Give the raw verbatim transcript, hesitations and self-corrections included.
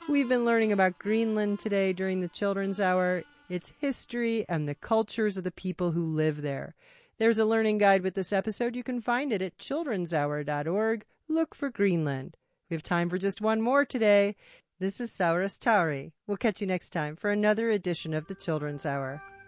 We've been learning about Greenland today during the Children's Hour, its history, and the cultures of the people who live there. There's a learning guide with this episode. You can find it at children's hour dot org. Look for Greenland. We have time for just one more today. This is Saurus Tauri. We'll catch you next time for another edition of the Children's Hour.